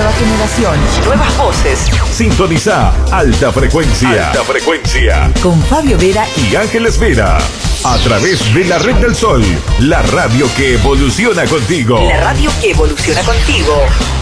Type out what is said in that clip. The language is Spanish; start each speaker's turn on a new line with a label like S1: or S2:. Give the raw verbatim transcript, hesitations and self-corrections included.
S1: nueva generación, nuevas voces.
S2: Sintoniza Alta Frecuencia. Alta Frecuencia.
S1: Con Fabio Vera
S2: y Ángeles Vera. A través de la Red del Sol. La radio que evoluciona contigo.
S1: La radio que evoluciona contigo.